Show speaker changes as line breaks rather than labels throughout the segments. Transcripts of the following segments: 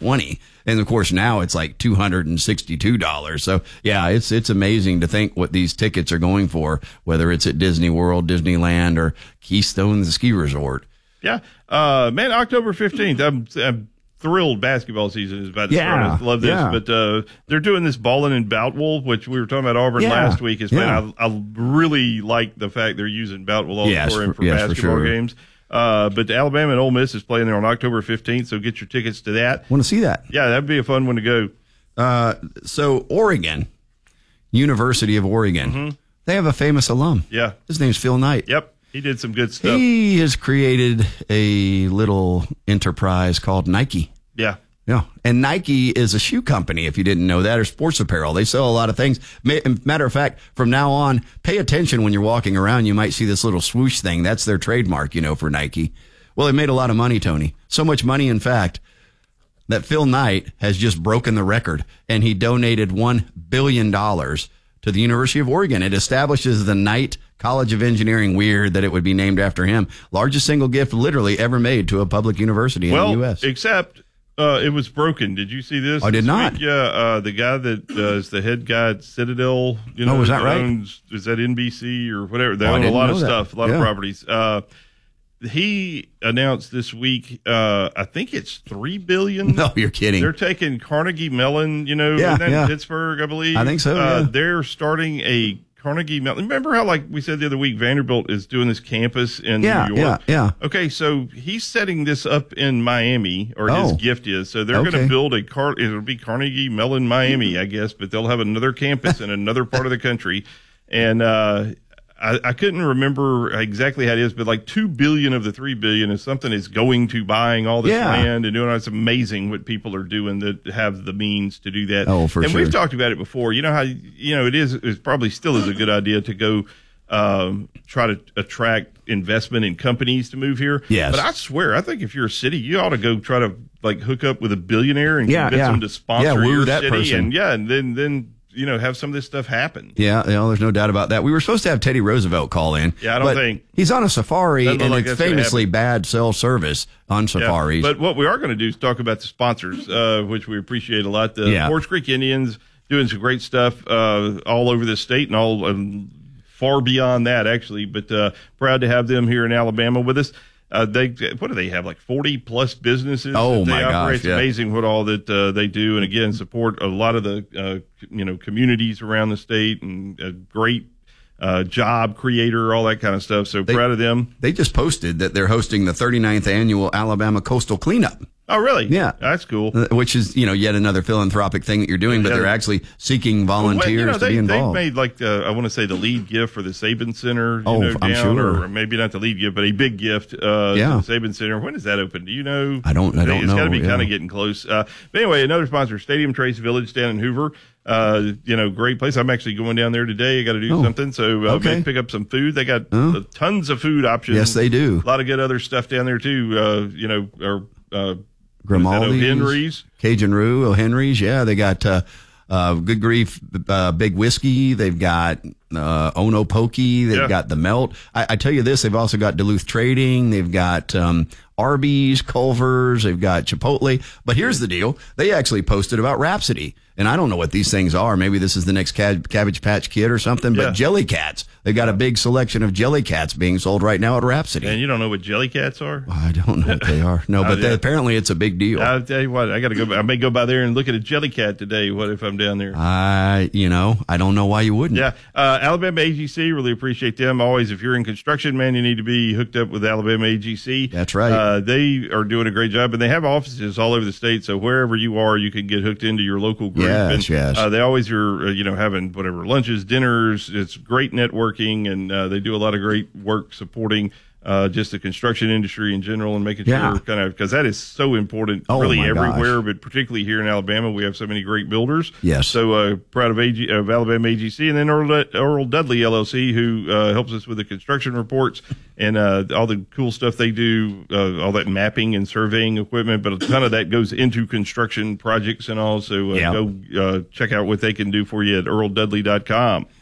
$120. And of course now it's like $262. So yeah, it's amazing to think what these tickets are going for, whether it's at Disney World, Disneyland, or Keystone Ski Resort.
Yeah. Man, October 15th, I'm thrilled basketball season is about to start. I love this. Yeah. But they're doing this Ballin' in Boutwell, which we were talking about Auburn last week. I really like the fact they're using Boutwell Auditorium for basketball games. But Alabama and Ole Miss is playing there on October 15th, so get your tickets to that.
Want to see that?
Yeah, that'd be a fun one to go.
So Oregon, University of Oregon, they have a famous alum.
Yeah.
His name's Phil Knight.
Yep. He did some good stuff.
He has created a little enterprise called Nike.
Yeah.
Yeah. And Nike is a shoe company, if you didn't know that, or sports apparel. They sell a lot of things. Matter of fact, from now on, pay attention when you're walking around. You might see this little swoosh thing. That's their trademark, for Nike. Well, they made a lot of money, Tony. So much money, in fact, that Phil Knight has just broken the record, and he donated $1 billion to the University of Oregon. It establishes the Knight College of Engineering. Weird that it would be named after him. Largest single gift literally ever made to a public university in the U.S.
Except it was broken. Did you see this?
I did not.
Week? Yeah, the guy that is the head guy at Citadel.
Was that right?
Is that NBC or whatever? They own a lot of stuff, a lot of properties. He announced this week, I think it's $3 billion.
No, you're kidding.
They're taking Carnegie Mellon, in Pittsburgh, I believe.
I think so.
They're starting a Carnegie Mellon. Remember how, like we said the other week, Vanderbilt is doing this campus in New York?
Yeah.
Okay, so he's setting this up in Miami, or his gift is. So they're going to build it'll be Carnegie Mellon Miami, I guess, but they'll have another campus in another part of the country. And I couldn't remember exactly how it is, but like $2 billion of the $3 billion is something is going to buying all this land and doing it. It's amazing what people are doing that have the means to do that.
Oh, for sure.
And we've talked about it before. You know how it's probably still is a good idea to go try to attract investment in companies to move here.
Yes.
But I swear, I think if you're a city, you ought to go try to like hook up with a billionaire and convince them to sponsor your city.
Person.
And then have some of this stuff happen.
Yeah, there's no doubt about that. We were supposed to have Teddy Roosevelt call in.
Yeah, I don't think.
He's on a safari, and it's famously bad cell service on safaris.
But what we are going to do is talk about the sponsors, which we appreciate a lot. The Forge Creek Indians doing some great stuff all over the state and all far beyond that, actually. But proud to have them here in Alabama with us. What do they have, like 40 plus businesses?
Oh my gosh!
It's amazing what all that they do, and again support a lot of the communities around the state, and a great job creator, all that kind of stuff. So proud of them.
They just posted that they're hosting the 39th annual Alabama Coastal Cleanup.
Oh, really?
Yeah.
That's cool.
Which is, yet another philanthropic thing that you're doing, but they're actually seeking volunteers to be involved.
They made, I want to say, the lead gift for the Saban Center,
I'm sure.
or maybe not the lead gift, but a big gift to the Saban Center. When does that open? Do you know?
I don't know.
It's got to be kind of getting close. But anyway, another sponsor, Stadium Trace Village down in Hoover. Great place. I'm actually going down there today. I got to do something. So maybe pick up some food. They got tons of food options.
Yes, they do.
A lot of good other stuff down there too.
Grimaldi's, Cajun Roux, O'Henry's. Yeah, they got Good Grief, Big Whiskey. They've got Ono Pokey. They've got The Melt. I tell you this, they've also got Duluth Trading. They've got Arby's, Culver's. They've got Chipotle. But here's the deal. They actually posted about Rhapsody. And I don't know what these things are. Maybe this is the next Cabbage Patch Kid or something. But Jelly Cats. They've got a big selection of Jelly Cats being sold right now at Rhapsody.
And you don't know what Jelly Cats are?
I don't know what they are. No, but apparently it's a big deal.
I'll tell you what, I got to go. I may go by there and look at a Jelly Cat today. What if I'm down there?
I don't know why you wouldn't.
Yeah. Alabama AGC, really appreciate them. Always, if you're in construction, man, you need to be hooked up with Alabama AGC.
That's right.
They are doing a great job, and they have offices all over the state. So wherever you are, you can get hooked into your local group.
Yes.
They always are, having whatever lunches, dinners. It's great networking, and they do a lot of great work supporting just the construction industry in general and making sure because that is so important really everywhere, but particularly here in Alabama, we have so many great builders.
Yes.
So proud of Alabama AGC, and then Earl Dudley LLC, who helps us with the construction reports and all the cool stuff they do, all that mapping and surveying equipment, but a ton of that goes into construction projects and all. So go check out what they can do for you at earldudley.com.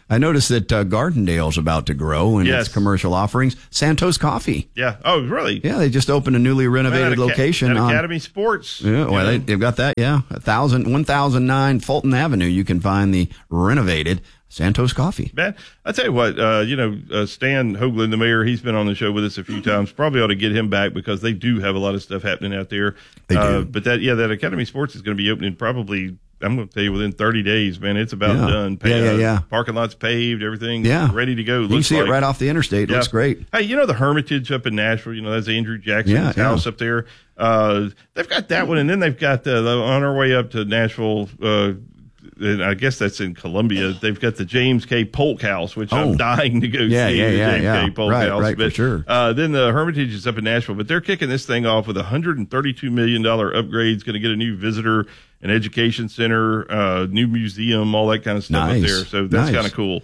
I noticed that Gardendale's about to grow in its commercial offerings. Santos Coffee.
Yeah. Oh, really?
Yeah, they just opened a newly renovated location
at Academy Sports.
Yeah, well, they've got that. Yeah, 1009 Fulton Avenue. You can find the renovated Santos Coffee.
Man, I tell you what, Stan Hoagland, the mayor, he's been on the show with us a few times. Probably ought to get him back because they do have a lot of stuff happening out there.
They do.
But that Academy Sports is going to be opening probably, I'm going to tell you, within 30 days, man. It's about done. Parking lot's paved, everything's ready to go.
You can see it right off the interstate. It looks great.
Hey, the Hermitage up in Nashville, that's Andrew Jackson's house up there. They've got that one, and then they've got on our way up to Nashville, and I guess that's in Columbia. They've got the James K. Polk House, which I'm dying to go see. James K. Polk House.
Right, for sure.
Then the Hermitage is up in Nashville, but they're kicking this thing off with $132 million upgrades. Going to get a new visitor and education center, new museum, all that kind of stuff up there. So that's kind of cool.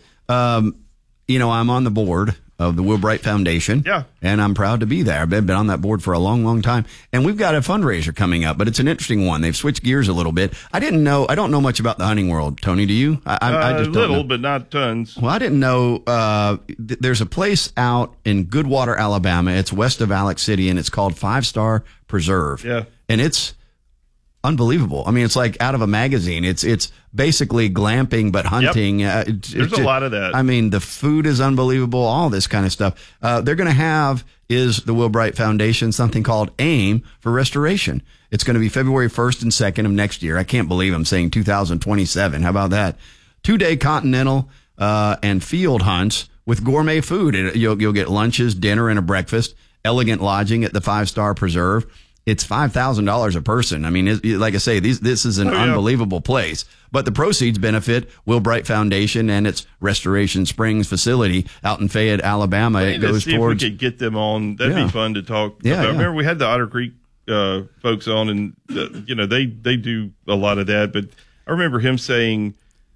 I'm on the board of the Will Bright Foundation.
Yeah.
And I'm proud to be there. I've been on that board for a long, long time. And we've got a fundraiser coming up, but it's an interesting one. They've switched gears a little bit. I don't know much about the hunting world. Tony, do you?
I just little, but not tons.
Well, I didn't know, there's a place out in Goodwater, Alabama. It's west of Alex City, and it's called 5 Star Preserve.
Yeah.
And it's unbelievable. I mean, it's like out of a magazine. It's basically glamping, but hunting.
Yep. There's a lot of that.
I mean, the food is unbelievable, all this kind of stuff. They're going to have, is the Will Bright Foundation, something called AIM for Restoration. It's going to be February 1st and 2nd of next year. I can't believe I'm saying 2027. How about that? 2-day continental and field hunts with gourmet food. You'll get lunches, dinner, and a breakfast. Elegant lodging at the 5 Star Preserve. It's $5,000 a person. I mean, like I say, this is an unbelievable place. But the proceeds benefit Will Bright Foundation and its Restoration Springs facility out in Fayette, Alabama. It goes towards.
If we could get them on, that'd be fun to talk about. Remember, we had the Otter Creek folks on, and they do a lot of that. But I remember him saying,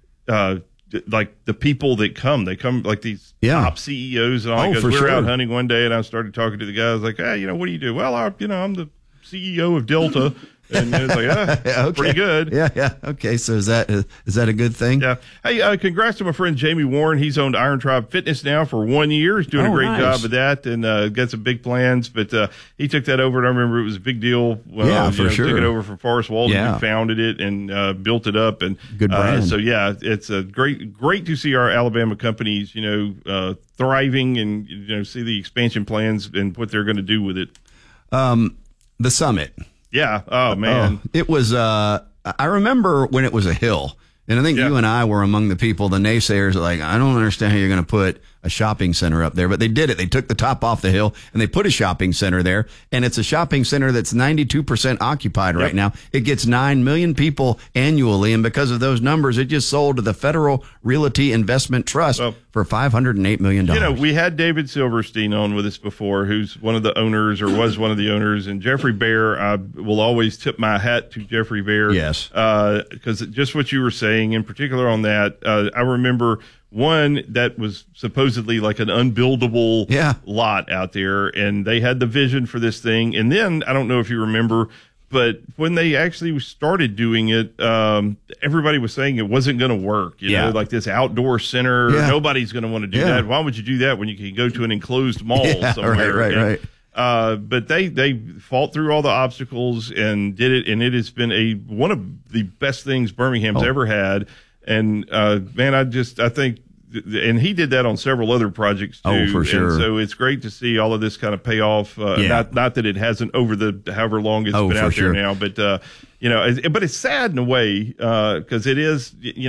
like the people that come, they come like these top CEOs and all. Because we were out hunting one day, and I started talking to the guy. I was like, hey, what do you do? Well, I'm the CEO of Delta. And it's like, pretty good.
Yeah. Okay. So is that a good thing?
Yeah. Hey, congrats to my friend Jamie Warren. He's owned Iron Tribe Fitness now for 1 year. He's doing a great job of that, and got some big plans. But he took that over, and I remember it was a big deal.
For sure.
Took it over from Forrest Walden, who founded it and built it up. And
good brand.
So it's a great to see our Alabama companies, thriving, and see the expansion plans and what they're going to do with it.
The summit.
Yeah. Oh, man.
It was, I remember when it was a hill. And I think you and I were among the people, the naysayers, like, I don't understand how you're going to put a shopping center up there. But they did it. They took the top off the hill and they put a shopping center there. And it's a shopping center that's 92% occupied right now. It gets 9 million people annually. And because of those numbers, it just sold to the Federal Realty Investment Trust for $508 million.
We had David Silverstein on with us before, who's one of the owners or was one of the owners. And Jeffrey Bear, I will always tip my hat to Jeffrey Bear.
Yes.
Because just what you were saying, in particular on that, I remember one that was supposedly like an unbuildable lot out there, and they had the vision for this thing. And then, I don't know if you remember, but when they actually started doing it, everybody was saying it wasn't going to work. You know, like this outdoor center, nobody's going to want to do that. Why would you do that when you can go to an enclosed mall somewhere?
Right.
But they fought through all the obstacles and did it, and it has been one of the best things Birmingham's ever had. And man, I think, and he did that on several other projects too.
Oh, for sure.
And so it's great to see all of this kind of pay off. Not that it hasn't over the however long it's been out there now, but but it's sad in a way because it is,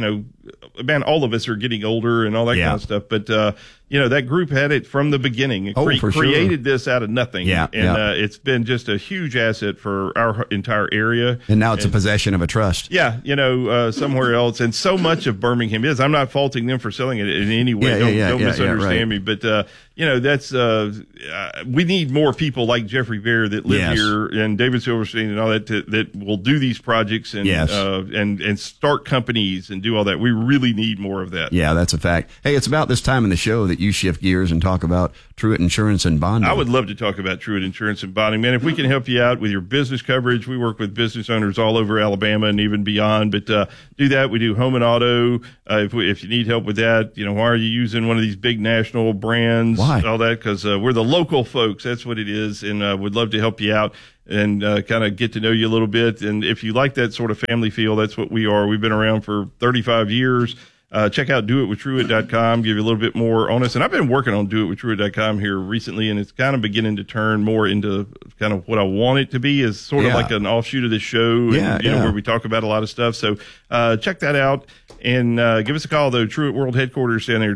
man, all of us are getting older and all that kind of stuff. But that group had it from the beginning. It created this out of nothing. It's been just a huge asset for our entire area.
And now it's a possession of a trust.
Somewhere else. And so much of Birmingham is. I'm not faulting them for selling it in any way. Don't misunderstand me. But that's we need more people like Jeffrey Bear that live here, and David Silverstein and all that will do these projects and start companies and do all that. We really need more of that.
Yeah, that's a fact. Hey, it's about this time in the show that you shift gears and talk about Truett Insurance and Bonding.
I would love to talk about Truett Insurance and Bonding, man. If we can help you out with your business coverage, we work with business owners all over Alabama and even beyond. But do that. We do home and auto. If you need help with that, why are you using one of these big national brands?
Why?
All that, because we're the local folks. That's what it is, and would love to help you out and kind of get to know you a little bit. And if you like that sort of family feel, that's what we are. We've been around for 35 years. Check out doitwithtruett.com, give you a little bit more on us. And I've been working on doitwithtruett.com here recently, and it's kind of beginning to turn more into kind of what I want it to be, is sort of like an offshoot of this show, where we talk about a lot of stuff. So check that out. And give us a call, though. Truett World Headquarters down there,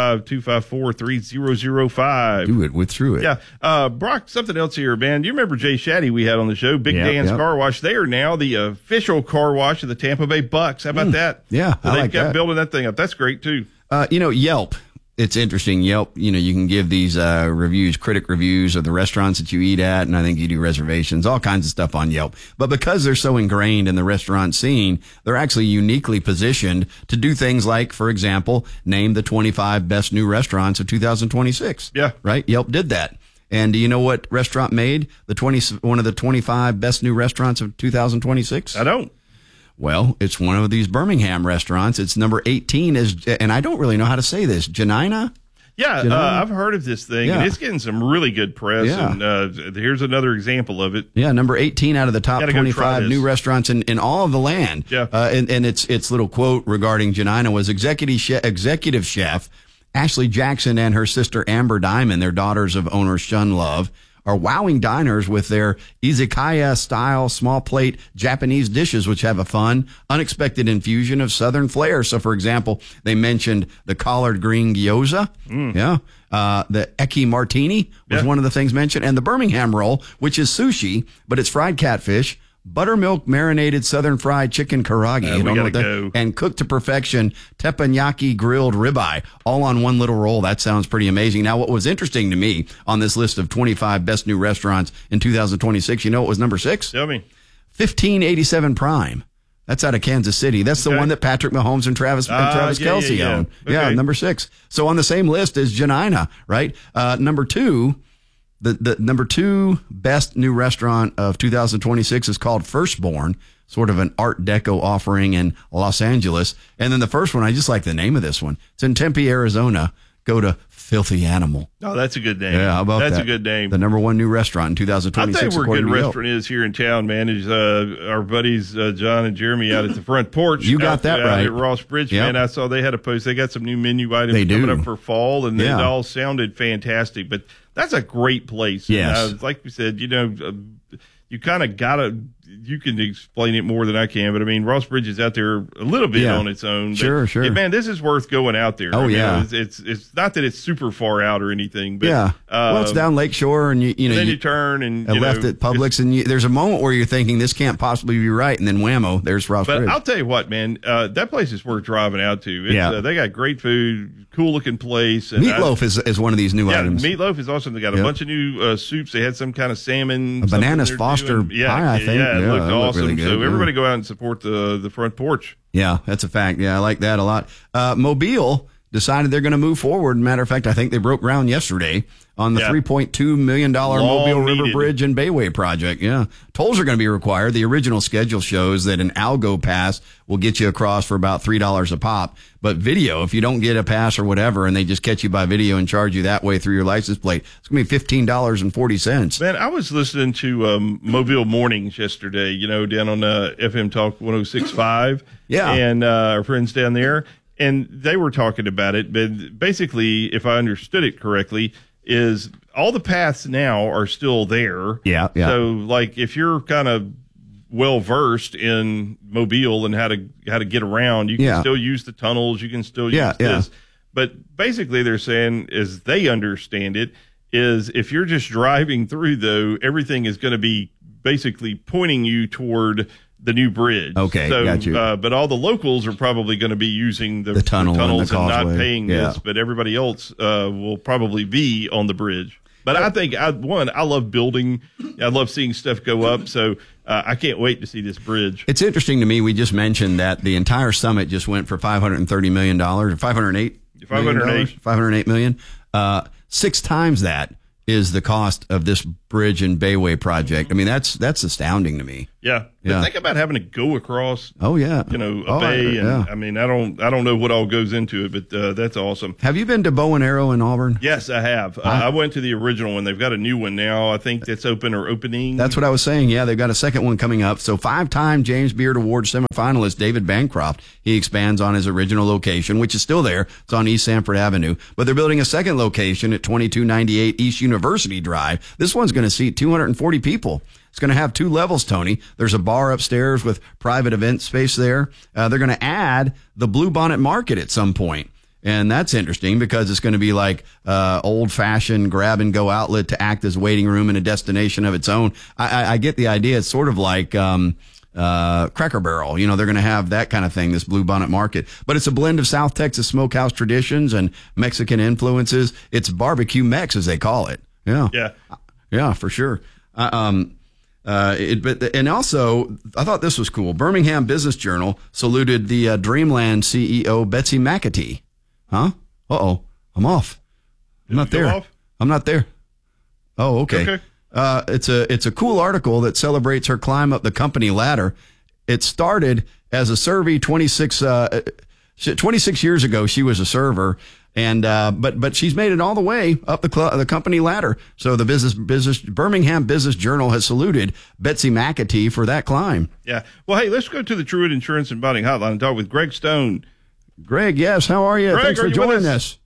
205-254-3005.
Do it with Truett.
Yeah. Brock, something else here, man. Do you remember Jay Shatty we had on the show? Big Dan's Car Wash. They are now the official car wash of the Tampa Bay Bucks. How about that?
Yeah,
so they've kept building that thing up. That's great, too.
Yelp. It's interesting. Yelp, you can give these critic reviews of the restaurants that you eat at, and I think you do reservations, all kinds of stuff on Yelp. But because they're so ingrained in the restaurant scene, they're actually uniquely positioned to do things like, for example, name the 25 best new restaurants of 2026.
Yeah.
Right? Yelp did that. And do you know what restaurant made one of the 25 best new restaurants of 2026?
I don't.
Well, it's one of these Birmingham restaurants. It's number 18, and I don't really know how to say this. Janina?
Yeah, I've heard of this thing, and it's getting some really good press, and here's another example of it.
Yeah, number 18 out of the top 25 new restaurants in all of the land.
Yeah.
And its little quote regarding Janina was executive chef Ashley Jackson and her sister Amber Diamond, their daughters of owner Shun Love, are wowing diners with their izakaya-style small plate Japanese dishes, which have a fun, unexpected infusion of Southern flair. So, for example, they mentioned the collard green gyoza. The Eki Martini was one of the things mentioned, and the Birmingham roll, which is sushi, but it's fried catfish, buttermilk marinated southern fried chicken karage, and cooked to perfection teppanyaki grilled ribeye, all on one little roll. That sounds pretty amazing. Now, what was interesting to me on this list of 25 best new restaurants in 2026, you know what was number 6?
Tell me.
1587 Prime. That's out of Kansas City. That's the one that Patrick Mahomes and Travis Kelce own. Yeah, number 6. So on the same list as Janina, right? Number 2. The number 2 best new restaurant of 2026 is called Firstborn, sort of an Art Deco offering in Los Angeles. And then the first one, I just like the name of this one. It's in Tempe, Arizona. Go to Filthy Animal.
Oh, that's a good name.
Yeah, how about that?
That's a good name.
The number 1 new restaurant in 2026.
I'll tell you where a good restaurant is here in town, man, is our buddies John and Jeremy out at the Front Porch.
You got that right.
At Ross Bridge, man. I saw they had a post. They got some new menu items coming up for fall, and it all sounded fantastic. But that's a great place.
Yes.
And, like we said, you kind of got to, you can explain it more than I can, but I mean, Ross Bridge is out there a little bit on its own.
Sure.
Man, this is worth going out there.
Oh,
It's not that it's super far out or anything, but.
Well, it's down Lakeshore, and you
turn and
left at Publix, and there's a moment where you're thinking this can't possibly be right, and then whammo, there's Ross Bridge.
But I'll tell you what, man, that place is worth driving out to. They got great food, cool looking place. And
Meatloaf is one of these new items.
Meatloaf is awesome. They got a bunch of new soups. They had some kind of salmon,
a bananas Foster pie, I think.
Yeah, it looked awesome.
Really good.
So everybody go out and support the Front Porch.
Yeah, that's a fact. Yeah, I like that a lot. Mobile decided they're going to move forward. Matter of fact, I think they broke ground yesterday on the $3.2 million Mobile River Bridge and Bayway project. Yeah. Tolls are going to be required. The original schedule shows that an Algo pass will get you across for about $3 a pop. But video, if you don't get a pass or whatever, and they just catch you by video and charge you that way through your license plate, it's going to be $15.40.
Man, I was listening to Mobile Mornings yesterday, down on FM Talk 106.5.
Yeah.
And our friends down there. And they were talking about it, but basically, if I understood it correctly, is all the paths now are still there.
Yeah.
So, like, if you're kind of well versed in Mobile and how to get around, you can still use the tunnels. You can still use this. But basically, they're saying, as they understand it, is if you're just driving through, though, everything is going to be basically pointing you toward the new bridge.
Okay,
so,
got you.
But all the locals are probably going to be using the
and
tunnels and not paying
this,
but everybody else will probably be on the bridge. But I think, I love building. I love seeing stuff go up. So I can't wait to see this bridge.
It's interesting to me. We just mentioned that the entire summit just went for $530 million, or $508 million. 6 times that is the cost of this bridge and Bayway project. I mean, that's astounding to me.
Yeah. But think about having to go across.
Oh yeah.
A bay. I mean, I don't know what all goes into it, but that's awesome.
Have you been to Bow and Arrow in Auburn?
Yes, I have. I went to the original one. They've got a new one now. I think that's open or opening.
That's what I was saying. Yeah, they've got a second one coming up. So 5-time James Beard Award semifinalist David Bancroft, he expands on his original location, which is still there. It's on East Sanford Avenue. But they're building a second location at 2298 East University Drive. This one's going to seat 240 people. It's going to have 2 levels, Tony. There's a bar upstairs with private event space there. They're going to add the Bluebonnet Market at some point. And that's interesting because it's going to be like old-fashioned grab-and-go outlet to act as waiting room and a destination of its own. I get the idea. It's sort of like Cracker Barrel. You know, they're going to have that kind of thing, this Bluebonnet Market. But it's a blend of South Texas smokehouse traditions and Mexican influences. It's barbecue Mex, as they call it. Yeah, for sure. And also, I thought this was cool. Birmingham Business Journal saluted the Dreamland CEO Betsy McAtee. Huh? I'm off. I'm not there. I'm not there. Oh, okay. It's a cool article that celebrates her climb up the company ladder. It started as a server 26 years ago. She was a server. And but she's made it all the way up the company ladder. So the Birmingham Business Journal has saluted Betsy McAtee for that climb.
Yeah. Well, hey, let's go to the Truett Insurance and Bonding Hotline and talk with Greg Stone.
Greg, yes, how are you?
Greg,
thanks for joining us.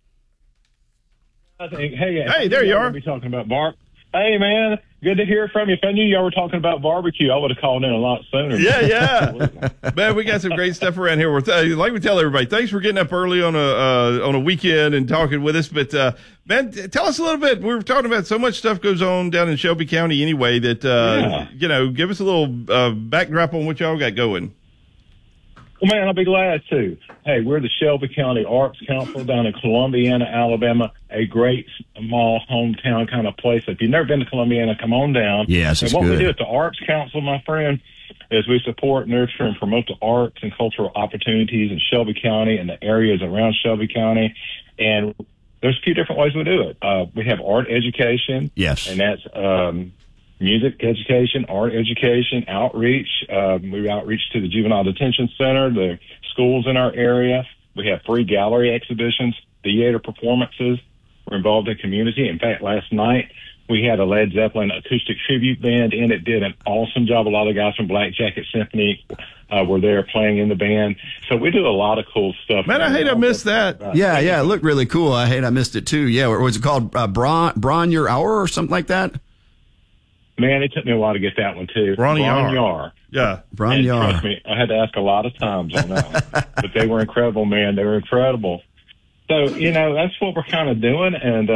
Hey,
there you are.
Be talking about Hey, man, good to hear from you. If I knew y'all were talking about barbecue, I would have called in a lot sooner.
Yeah. Man, we got some great stuff around here. Like we tell everybody, thanks for getting up early on a weekend and talking with us. But, man, tell us a little bit. We were talking about so much stuff goes on down in Shelby County anyway that, give us a little backdrop on what y'all got going.
Well, man, I'll be glad to. Hey, we're the Shelby County Arts Council down in Columbiana, Alabama, a great small hometown kind of place. If you've never been to Columbiana, come on down.
Yes, it's
good. And what
we
do at the Arts Council, my friend, is we support, nurture, and promote the arts and cultural opportunities in Shelby County and the areas around Shelby County. And there's a few different ways we do it. We have art education.
Yes.
And that's music education, art education, outreach. We outreach to the Juvenile Detention Center, the schools in our area. We have free gallery exhibitions, theater performances. We're involved in community. In fact, last night we had a Led Zeppelin acoustic tribute band in. It did an awesome job. A lot of the guys from Black Jacket Symphony were there playing in the band. So we do a lot of cool stuff.
Man, I hate I missed that.
Yeah, it looked really cool. I hate I missed it too. Yeah, what was it called? Braun Your Hour or something like that?
Man, it took me a while to get that one, too.
Braun Yar. Yeah.
Braun Yar.
Trust me, I had to ask a lot of times on that one. But they were incredible, man. They were incredible. So, that's what we're kind of doing. And,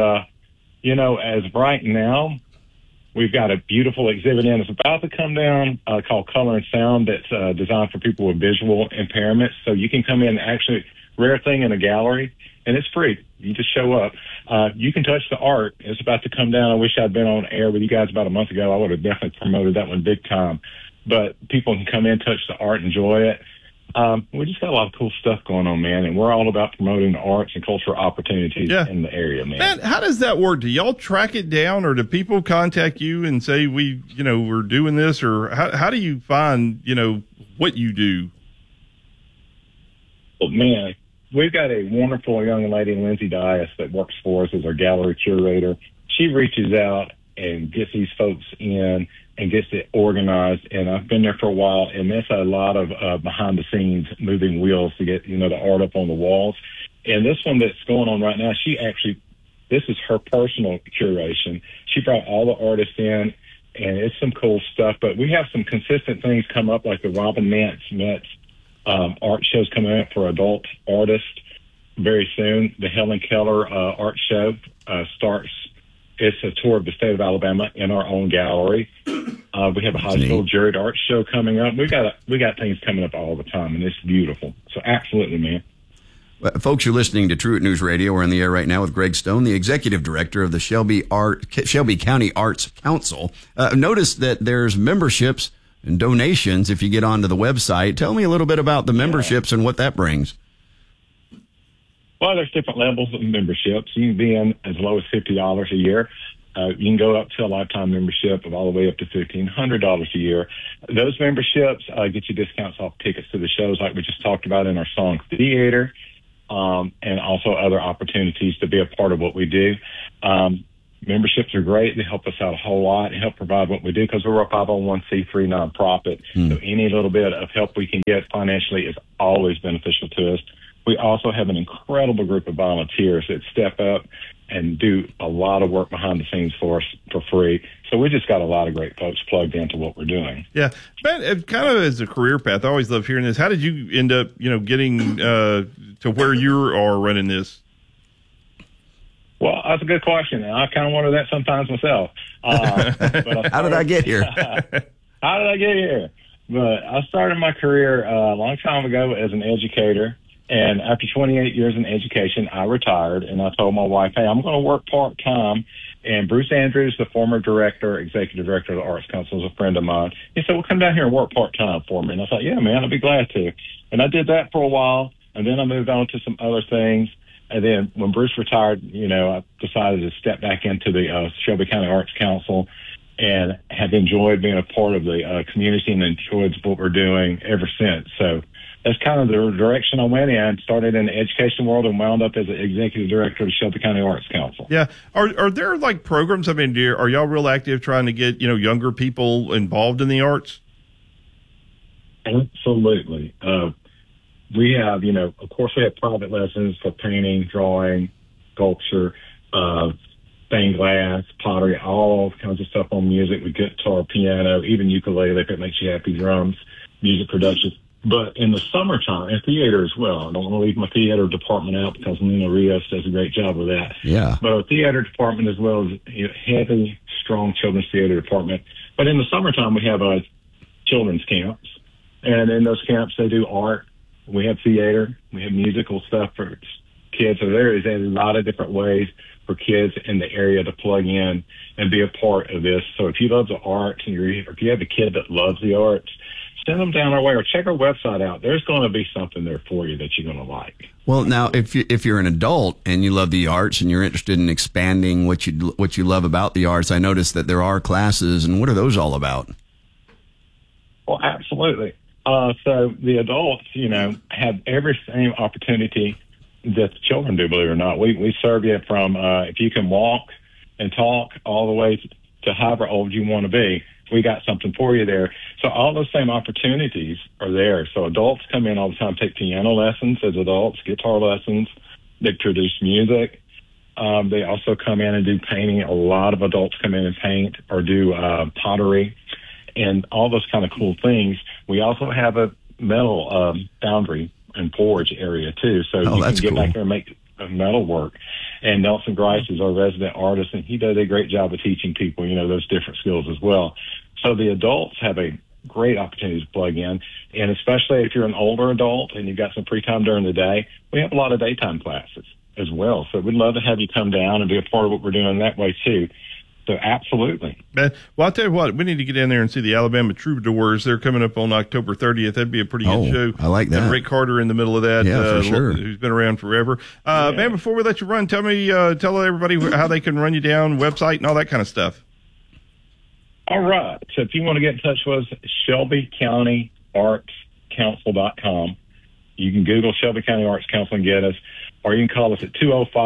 as of right now, we've got a beautiful exhibit in. It's about to come down called Color and Sound that's designed for people with visual impairments. So you can come in, actually, rare thing in a gallery, and it's free. You just show up. You can touch the art. It's about to come down. I wish I'd been on air with you guys about a month ago. I would have definitely promoted that one big time. But people can come in, touch the art, enjoy it. We just got a lot of cool stuff going on, man, and we're all about promoting the arts and cultural opportunities in the area, man.
Man, how does that work? Do y'all track it down, or do people contact you and say we're doing this, or how do you find what you do?
Well, man, we've got a wonderful young lady, Lindsay Dias, that works for us as our gallery curator. She reaches out and gets these folks in and gets it organized. And I've been there for a while, and that's a lot of behind-the-scenes moving wheels to get, the art up on the walls. And this one that's going on right now, this is her personal curation. She brought all the artists in, and it's some cool stuff. But we have some consistent things come up, like the Robin Nance Metz art shows coming up for adult artists very soon. The Helen Keller art show starts It's a tour of the state of Alabama in our own gallery. We have a high school juried art show coming up. We got things coming up all the time, and it's beautiful. So absolutely, man.
Folks, you're listening to Truett News Radio. We're on the air right now with Greg Stone, the executive director of the Shelby County Arts Council. Notice that there's memberships and donations if you get onto the website. Tell me a little bit about the memberships and what that brings.
Well, there's different levels of memberships. You can be in as low as $50 a year. You can go up to a lifetime membership of all the way up to $1,500 a year. Those memberships get you discounts off tickets to the shows like we just talked about in our song theater. And also other opportunities to be a part of what we do. Memberships are great. They help us out a whole lot and help provide what we do because we're a 501c3 nonprofit. So any little bit of help we can get financially is always beneficial to us. We also have an incredible group of volunteers that step up and do a lot of work behind the scenes for us for free. So we just got a lot of great folks plugged into what we're doing.
Yeah. But kind of as a career path, I always love hearing this. How did you end up, getting to where you are running this?
Well, that's a good question. And I kind of wonder that sometimes myself.
How did I get here?
How did I get here? But I started my career a long time ago as an educator. And after 28 years in education, I retired, and I told my wife, hey, I'm going to work part-time. And Bruce Andrews, the former executive director of the Arts Council, is a friend of mine. He said, well, come down here and work part-time for me. And I thought, yeah, man, I'd be glad to. And I did that for a while, and then I moved on to some other things. And then when Bruce retired, I decided to step back into the Shelby County Arts Council and have enjoyed being a part of the community and enjoyed what we're doing ever since. So that's kind of the direction I went in. Started in the education world and wound up as an executive director of the Shelby County Arts Council.
Yeah. Are there like programs? I mean, are y'all real active trying to get, younger people involved in the arts?
Absolutely. We have, of course we have private lessons for painting, drawing, sculpture, stained glass, pottery, all kinds of stuff on music with guitar, piano, even ukulele if it makes you happy, drums, music production. But in the summertime, and theater as well. I don't want to leave my theater department out because Nina Rios does a great job with that.
Yeah.
But our theater department as well as heavy, strong children's theater department. But in the summertime, we have children's camps. And in those camps, they do art. We have theater. We have musical stuff for kids. So there is a lot of different ways for kids in the area to plug in and be a part of this. So if you love the arts and if you have a kid that loves the arts, send them down our way or check our website out. There's going to be something there for you that you're going to like.
Well, now, if you're an adult and you love the arts and you're interested in expanding what you love about the arts, I noticed that there are classes. And what are those all about?
Well, absolutely. So the adults, have every same opportunity that the children do, believe it or not. We serve you from if you can walk and talk all the way to however old you want to be. We got something for you there. So all those same opportunities are there. So adults come in all the time, take piano lessons as adults, guitar lessons. They produce music. They also come in and do painting. A lot of adults come in and paint or do pottery and all those kind of cool things. We also have a metal foundry and forge area too. So you can get back there and make metal work. And Nelson Grice is our resident artist, and he does a great job of teaching people, those different skills as well. So the adults have a great opportunity to plug in, and especially if you're an older adult and you've got some free time during the day, we have a lot of daytime classes as well. So we'd love to have you come down and be a part of what we're doing that way too. So absolutely.
Well, I'll tell you what, we need to get in there and see the Alabama Troubadours. They're coming up on October 30th. That'd be a pretty good show.
I like that.
And Rick Carter in the middle of that.
Yeah, for sure.
Who's been around forever. Man, before we let you run, tell everybody how they can run you down, website and all that kind of stuff.
All right. So if you want to get in touch with us, ShelbyCountyArtsCouncil.com. You can Google Shelby County Arts Council and get us, or you can call us at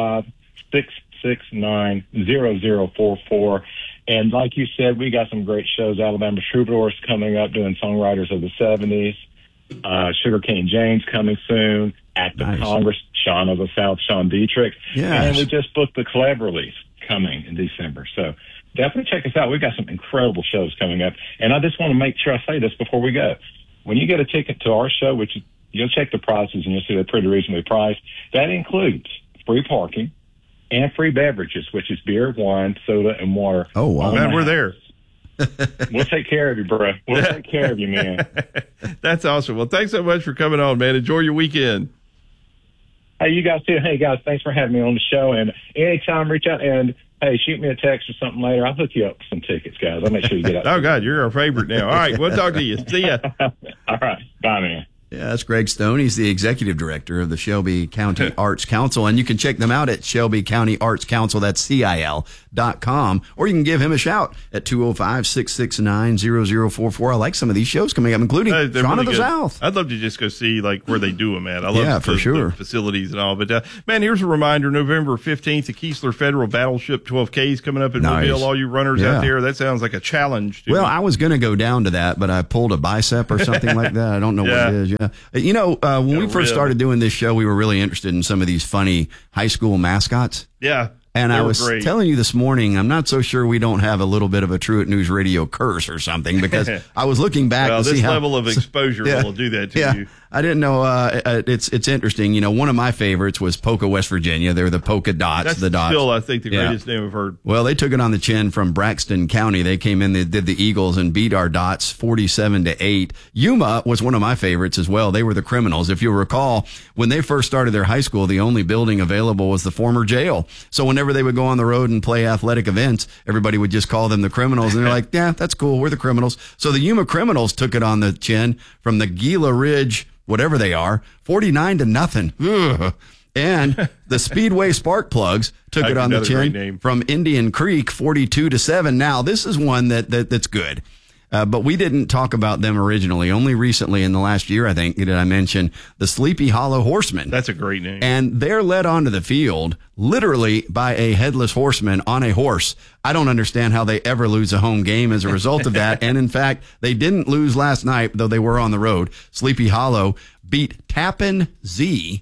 205-669-0044. And like you said, we got some great shows. Alabama Troubadours coming up doing Songwriters of the 70s. Sugarcane James coming soon. Act of Congress, Sean of the South, Sean Dietrich.
Yes.
And we just booked the Collab release coming in December. So definitely check us out. We've got some incredible shows coming up. And I just want to make sure I say this before we go. When you get a ticket to our show, which you'll check the prices and you'll see they're pretty reasonably priced, that includes free parking, and free beverages, which is beer, wine, soda, and water.
Oh, wow.
Man, we're there.
We'll take care of you, bro. We'll take care of you, man.
That's awesome. Well, thanks so much for coming on, man. Enjoy your weekend.
Hey, you guys too. Hey, guys, thanks for having me on the show. And anytime, reach out and, hey, shoot me a text or something later. I'll hook you up with some tickets, guys. I'll make sure you get out.
Oh, God, you're our favorite now. All right, we'll talk to you. See ya.
All right. Bye, man.
Yeah, that's Greg Stone. He's the executive director of the Shelby County Arts Council, and you can check them out at Shelby County Arts Council. That's CIL.com, or you can give him a shout at 205-669-0044. I like some of these shows coming up, including Shaun
really
of the
good.
South.
I'd love to just go see like where they do them at. I love the facilities and all. But man, here's a reminder: November 15th, the Keesler Federal Battleship 12K is coming up in Mobile. All you runners out there, that sounds like a challenge.
Well, I was going to go down to that, but I pulled a bicep or something like that. I don't know what it is. Yeah, you know, when we first started doing this show, we were really interested in some of these funny high school mascots.
Yeah.
And I was telling you this morning, I'm not so sure we don't have a little bit of a Truett News Radio curse or something, because I was looking back to see how...
Well, this level of exposure will do that to you.
I didn't know. It's interesting. You know, one of my favorites was Polka, West Virginia. They're the polka dots.
That's
the dots.
Still, I think, the greatest name I've heard.
Well, they took it on the chin from Braxton County. They came in, they did the Eagles and beat our dots 47-8. Yuma was one of my favorites as well. They were the Criminals. If you'll recall, when they first started their high school, the only building available was the former jail. So whenever they would go on the road and play athletic events, everybody would just call them the Criminals. And they're like, yeah, that's cool. We're the Criminals. So the Yuma Criminals took it on the chin from the Gila Ridge, whatever they are, 49-0. Ugh. And the Speedway Spark Plugs took it on the chin from Indian Creek, 42-7. Now, this is one that's good. But we didn't talk about them originally. Only recently in the last year, I think, did I mention the Sleepy Hollow Horsemen.
That's a great name.
And they're led onto the field literally by a headless horseman on a horse. I don't understand how they ever lose a home game as a result of that. And in fact, they didn't lose last night, though they were on the road. Sleepy Hollow beat Tappan Zee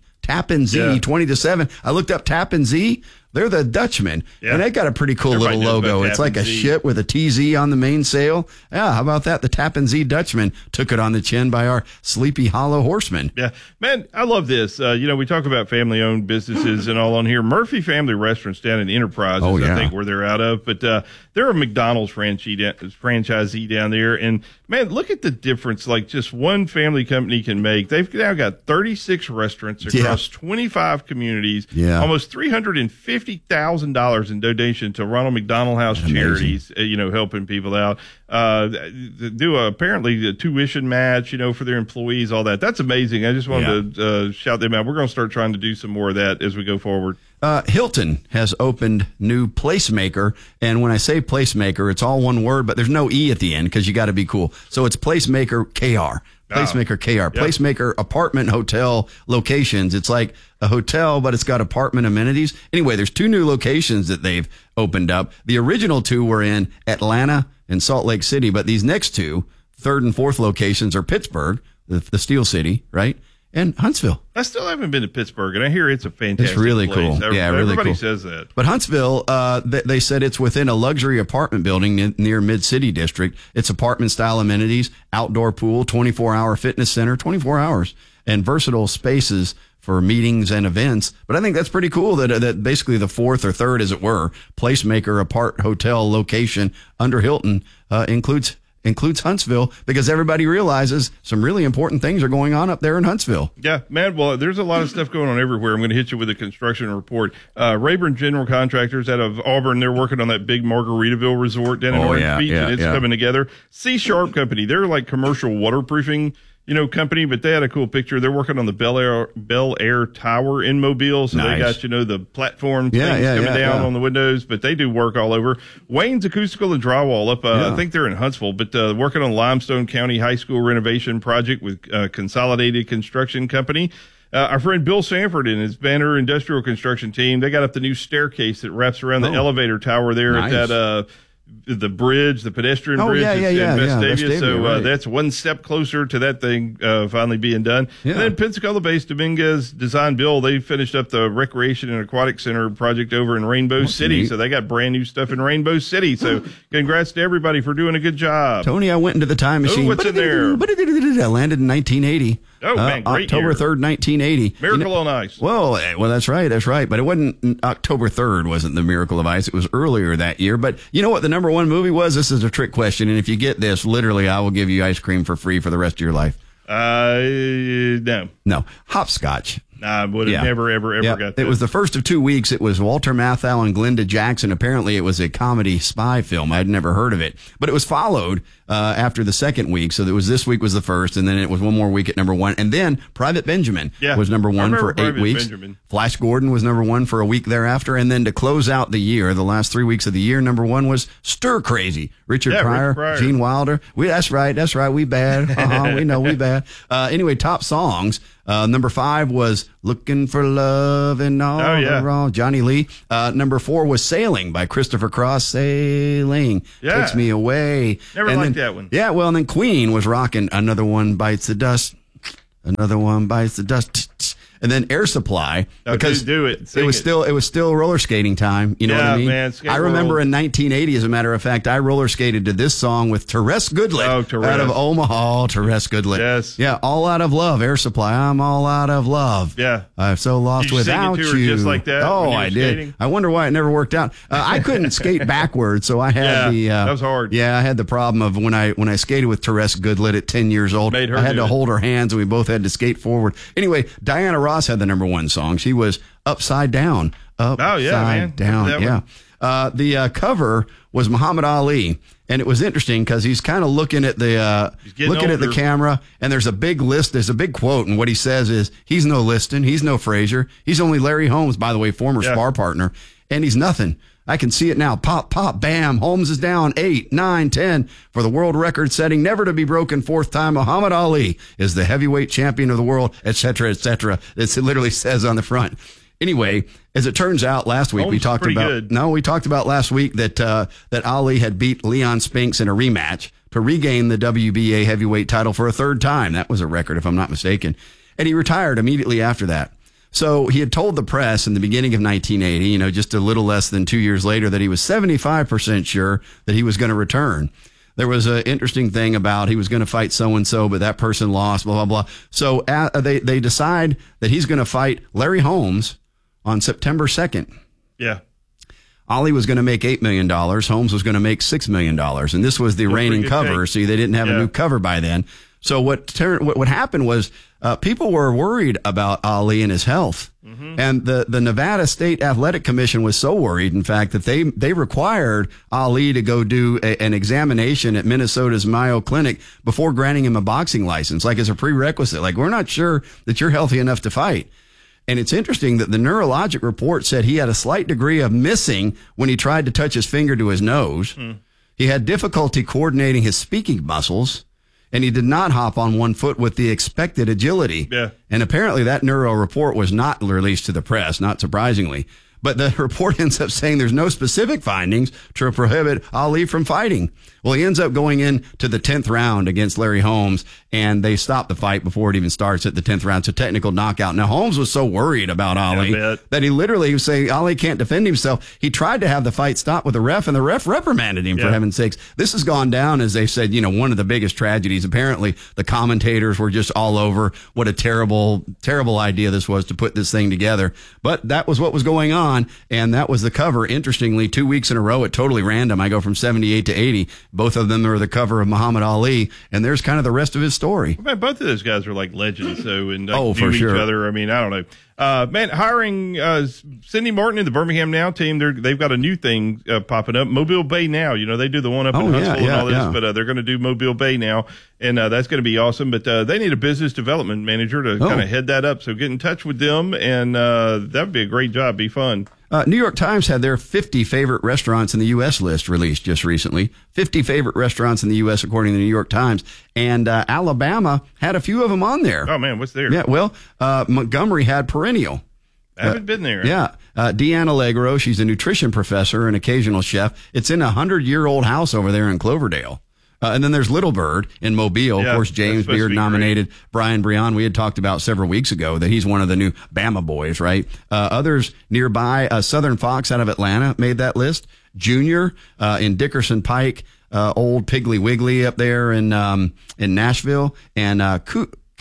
20-7. I looked up Tappan Zee. They're the Dutchmen, and they got a pretty cool little logo. It's like a ship with a TZ on the mainsail. Yeah, how about that? The Tappan Zee Dutchmen took it on the chin by our Sleepy Hollow Horsemen.
Yeah, man, I love this. We talk about family-owned businesses and all on here. Murphy Family Restaurants down in Enterprise, I think, where they're out of. But they're a McDonald's franchisee down there. And, man, look at the difference like just one family company can make. They've now got 36 restaurants across 25 communities, almost $350,000 in donation to Ronald McDonald House charities, helping people out. Do apparently a tuition match, for their employees, all that. That's amazing. I just wanted to shout them out. We're going to start trying to do some more of that as we go forward.
Hilton has opened new Placemaker, and when I say Placemaker, it's all one word, but there's no E at the end because you got to be cool. So it's Placemaker KR. Placemaker KR. Yep. Placemaker apartment hotel locations. It's like a hotel, but it's got apartment amenities. Anyway, there's 2 new locations that they've opened up. The original 2 were in Atlanta and Salt Lake City, but these next 2, 3rd and 4th locations, are Pittsburgh, the Steel City, right? And Huntsville.
I still haven't been to Pittsburgh, and I hear it's a fantastic
It's really
place.
cool. Yeah, really
Everybody
cool.
says that.
But Huntsville, they said it's within a luxury apartment building near Mid-City District. It's apartment-style amenities, outdoor pool, 24-hour fitness center, 24 hours, and versatile spaces for meetings and events. But I think that's pretty cool that basically the 4th or 3rd, as it were, Placemaker apart hotel location under Hilton includes Huntsville, because everybody realizes some really important things are going on up there in Huntsville.
Yeah, man. Well, there's a lot of stuff going on everywhere. I'm going to hit you with a construction report. Rayburn General Contractors out of Auburn, they're working on that big Margaritaville resort down in Orange Beach, and it's coming together. C Sharp Company, they're like commercial waterproofing company, but they had a cool picture. They're working on the Bel Air Tower in Mobile. So they got, the platform things coming down on the windows, but they do work all over. Wayne's Acoustical and Drywall up, I think they're in Huntsville, but working on Limestone County High School renovation project with Consolidated Construction Company. Our friend Bill Sanford and his Banner Industrial Construction team, they got up the new staircase that wraps around the elevator tower there at that, the bridge, the pedestrian bridge in Vestavia. So that's one step closer to that thing finally being done. Yeah. And then Pensacola-based Dominguez Design Build, they finished up the Recreation and Aquatic Center project over in Rainbow City. Neat. So they got brand new stuff in Rainbow City. So congrats to everybody for doing a good job.
Tony, I went into the time machine.
What's in there?
I landed in 1980.
Oh, man, great
October 3rd, 1980.
Miracle on Ice.
Well, that's right. But it wasn't October 3rd, wasn't the Miracle of Ice. It was earlier that year. But you know what the number one movie was? This is a trick question. And if you get this, literally, I will give you ice cream for free for the rest of your life.
No.
No. Hopscotch.
I would have never, ever got that.
It was the first of 2 weeks. It was Walter Matthau and Glenda Jackson. Apparently, it was a comedy spy film. I'd never heard of it. But it was followed after the second week. So this week was the first, and then it was one more week at number one. And then Private Benjamin was number one for 8 weeks. Benjamin. Flash Gordon was number one for a week thereafter. And then to close out the year, the last 3 weeks of the year, number one was Stir Crazy. Richard Pryor, Gene Wilder. That's right. We bad. We know we bad. Anyway, top songs. Number 5 was Looking for Love and All the Wrong, Johnny Lee. Number 4 was Sailing by Christopher Cross. Sailing Takes Me Away.
Never liked that one.
Yeah, well, and then Queen was rocking Another One Bites the Dust. Another One Bites the Dust. And then Air Supply, because it was still roller skating time. You know what I mean?
Man,
I remember in 1980, as a matter of fact, I roller skated to this song with Therese Goodlett out of Omaha. Therese Goodlett.
Yes.
Yeah, All Out of Love, Air Supply. I'm all out of love.
Yeah.
I'm so lost without
you.
you.
Just like that.
Oh, I did.
Skating?
I wonder why it never worked out. I couldn't skate backwards, so I had
that was hard.
Yeah, I had the problem of when I skated with Therese Goodlett at 10 years old. I had to hold her hands, and we both had to skate forward. Anyway, Diana Ross had the number one song. She was Upside Down. Upside Down. Yeah. The cover was Muhammad Ali, and it was interesting because he's kind of looking at the camera, and there's a big list. There's a big quote, and what he says is, "He's no Liston, he's no Frazier, he's only Larry Holmes, by the way, former spar partner, and he's nothing. I can see it now. Pop, pop, bam. Holmes is down 8, 9, 10 for the world record setting, never to be broken 4th time. Muhammad Ali is the heavyweight champion of the world, etc., etc." It literally says on the front. Anyway, as it turns out, last week we talked about last week that Ali had beat Leon Spinks in a rematch to regain the WBA heavyweight title for a 3rd time. That was a record, if I'm not mistaken. And he retired immediately after that. So he had told the press in the beginning of 1980, just a little less than 2 years later, that he was 75% sure that he was going to return. There was an interesting thing about he was going to fight so-and-so, but that person lost, blah, blah, blah. So they decide that he's going to fight Larry Holmes on September 2nd.
Yeah.
Ali was going to make $8 million. Holmes was going to make $6 million. And this was the reigning cover, so they didn't have a new cover by then. So what happened was people were worried about Ali and his health. Mm-hmm. And the Nevada State Athletic Commission was so worried, in fact, that they required Ali to go do an examination at Minnesota's Mayo Clinic before granting him a boxing license, like as a prerequisite. Like, we're not sure that you're healthy enough to fight. And it's interesting that the neurologic report said he had a slight degree of missing when he tried to touch his finger to his nose. Mm. He had difficulty coordinating his speaking muscles, and he did not hop on one foot with the expected agility.
Yeah.
And apparently that neuro report was not released to the press, not surprisingly. But the report ends up saying there's no specific findings to prohibit Ali from fighting. Well, he ends up going into the 10th round against Larry Holmes, and they stop the fight before it even starts at the 10th round. It's a technical knockout. Now, Holmes was so worried about Ali that he was saying Ali can't defend himself. He tried to have the fight stop with the ref, and the ref reprimanded him, for heaven's sakes. This has gone down, as they said, one of the biggest tragedies. Apparently, the commentators were just all over what a terrible, terrible idea this was to put this thing together. But that was what was going on, and that was the cover. Interestingly, 2 weeks in a row at Totally Random, I go from 78 to 80. Both of them are the cover of Muhammad Ali, and there's kind of the rest of his story.
Man, both of those guys are like legends, and
for
each
sure.
other. I mean, I don't know. Man, hiring Cindy Martin in the Birmingham Now team. They've got a new thing popping up. Mobile Bay Now. They do the one up in Huntsville and all this, but they're going to do Mobile Bay Now, and that's going to be awesome. But they need a business development manager to kind of head that up. So get in touch with them, and that would be a great job. Be fun.
New York Times had their 50 favorite restaurants in the U.S. list released just recently. 50 favorite restaurants in the U.S. according to the New York Times. And Alabama had a few of them on there.
Oh, man, what's there?
Yeah, well, Montgomery had Perennial.
I haven't been there.
Yeah. Deanne Allegro, she's a nutrition professor and occasional chef. It's in a 100-year-old house over there in Cloverdale. And then there's Little Bird in Mobile. Of course, James Beard nominated Brian Brion. We had talked about several weeks ago that he's one of the new Bama boys, right? Others nearby, Southern Fox out of Atlanta made that list. Junior in Dickerson Pike, Old Piggly Wiggly up there in Nashville, and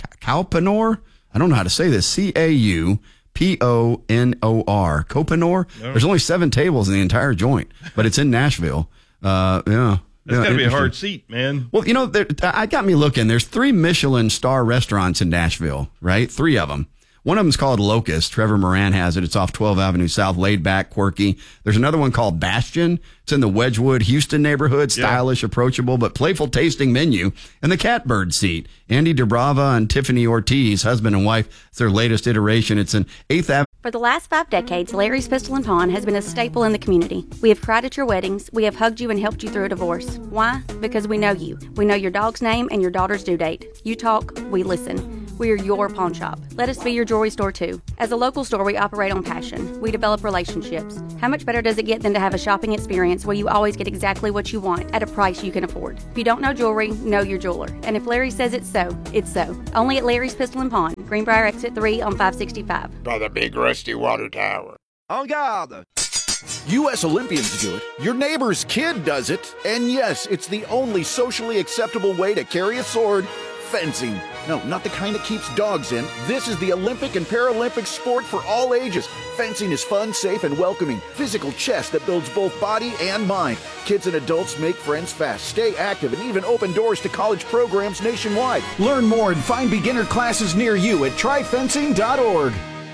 Cauponor. I don't know how to say this. Cauponor. Cauponor. No. There's only 7 tables in the entire joint, but it's in Nashville. Yeah.
That's got to be a hard seat, man.
Well, I got me looking. There's 3 Michelin star restaurants in Nashville, right? 3 of them. One of them is called Locust. Trevor Moran has it. It's off 12th Avenue South, laid back, quirky. There's another one called Bastion. It's in the Wedgwood, Houston neighborhood, stylish, approachable, but playful tasting menu. And the Catbird seat. Andy Dubrava and Tiffany Ortiz, husband and wife. It's their latest iteration. It's in 8th Avenue.
For the last 5 decades, Larry's Pistol and Pawn has been a staple in the community. We have cried at your weddings. We have hugged you and helped you through a divorce. Why? Because we know you. We know your dog's name and your daughter's due date. You talk, we listen. We are your pawn shop. Let us be your jewelry store too. As a local store, we operate on passion. We develop relationships. How much better does it get than to have a shopping experience where you always get exactly what you want at a price you can afford? If you don't know jewelry, know your jeweler. And if Larry says it's so, it's so. Only at Larry's Pistol and Pawn, Greenbrier Exit 3 on 565.
By the big rusty water tower.
En garde!
U.S. Olympians do it. Your neighbor's kid does it. And yes, it's the only socially acceptable way to carry a sword. Fencing. No, not the kind that keeps dogs in. This is the Olympic and Paralympic sport for all ages. Fencing is fun, safe, and welcoming. Physical chess that builds both body and mind. Kids and adults make friends fast, stay active, and even open doors to college programs nationwide. Learn more and find beginner classes near you at tryfencing.org.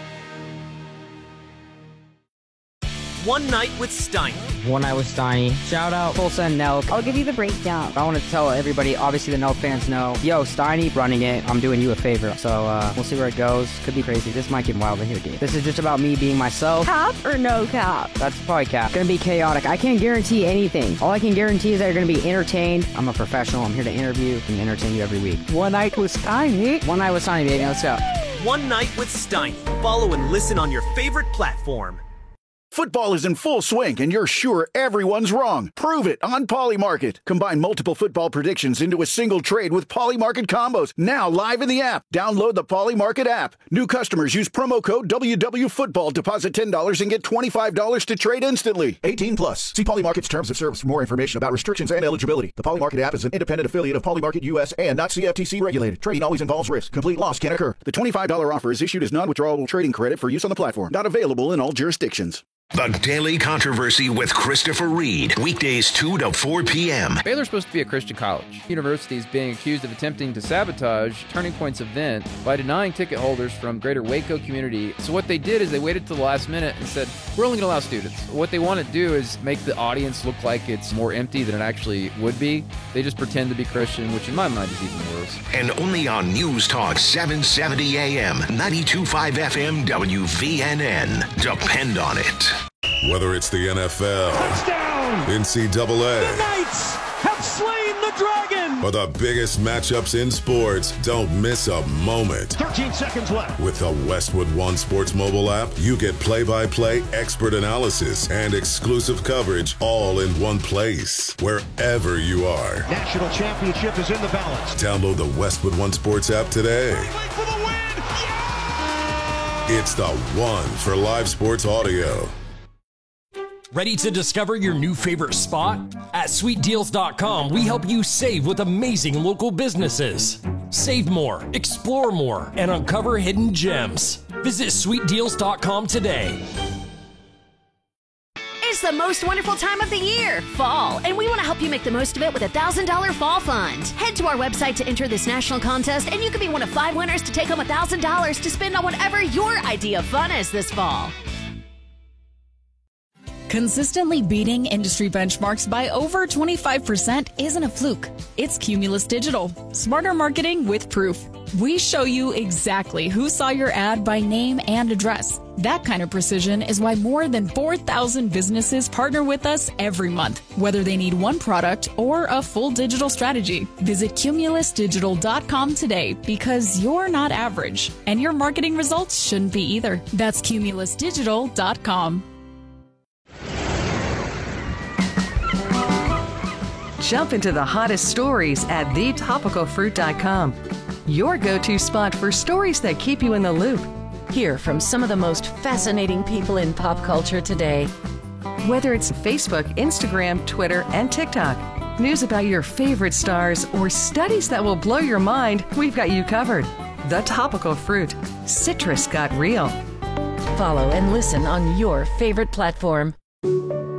One Night with Steiny.
One Night with Steiny. Shout out Tulsa and Nelk.
I'll give you the breakdown.
I want to tell everybody, obviously the Nelk fans know, yo, Steiny running it. I'm doing you a favor. So we'll see where it goes. Could be crazy. This might get wild in here, dude. This is just about me being myself.
Cap or no cap?
That's probably cap. Gonna be chaotic. I can't guarantee anything. All I can guarantee is that you're gonna be entertained. I'm a professional. I'm here to interview and entertain you every week.
One Night with Steiny.
One Night with Steiny, baby. Let's go.
One Night with Steiny. Follow and listen on your favorite platform.
Football is in full swing, and you're sure everyone's wrong. Prove it on Polymarket. Combine multiple football predictions into a single trade with Polymarket combos. Now live in the app. Download the Polymarket app. New customers use promo code WWFootball. Deposit $10 and get $25 to trade instantly. 18 plus. See Polymarket's terms of service for more information about restrictions and eligibility. The Polymarket app is an independent affiliate of Polymarket US and not CFTC regulated. Trading always involves risk. Complete loss can occur. The $25 offer is issued as non-withdrawable trading credit for use on the platform. Not available in all jurisdictions.
The Daily Controversy with Christopher Reed. Weekdays 2 to 4 p.m.
Baylor's supposed to be a Christian college. University is being accused of attempting to sabotage Turning Point's event by denying ticket holders from greater Waco community. So what they did is they waited till the last minute and said, we're only going to allow students. What they want to do is make the audience look like it's more empty than it actually would be. They just pretend to be Christian, which in my mind is even worse.
And only on News Talk 770 AM, 92.5 FM, WVNN. Depend on it.
Whether it's the NFL,
touchdown,
NCAA,
the Knights have slain the dragon,
or the biggest matchups in sports, don't miss a moment.
13 seconds left.
With the Westwood One Sports mobile app, you get play-by-play expert analysis and exclusive coverage all in one place, wherever you are.
National championship is in the balance.
Download the Westwood One Sports app today.
For the win. Yeah!
It's the one for live sports audio.
Ready to discover your new favorite spot? At sweetdeals.com, we help you save with amazing local businesses. Save more, explore more, and uncover hidden gems. Visit sweetdeals.com today.
It's the most wonderful time of the year, fall, and we want to help you make the most of it with a $1,000 fall fund. Head to our website to enter this national contest, and you could be one of 5 winners to take home $1,000 to spend on whatever your idea of fun is this fall.
Consistently beating industry benchmarks by over 25% isn't a fluke. It's Cumulus Digital. Smarter marketing with proof. We show you exactly who saw your ad by name and address. That kind of precision is why more than 4,000 businesses partner with us every month, whether they need one product or a full digital strategy. Visit cumulusdigital.com today because you're not average, and your marketing results shouldn't be either. That's cumulusdigital.com.
Jump into the hottest stories at thetopicalfruit.com. Your go-to spot for stories that keep you in the loop. Hear from some of the most fascinating people in pop culture today. Whether it's Facebook, Instagram, Twitter, and TikTok, news about your favorite stars, or studies that will blow your mind, we've got you covered. The Topical Fruit. Citrus got real.
Follow and listen on your favorite platform.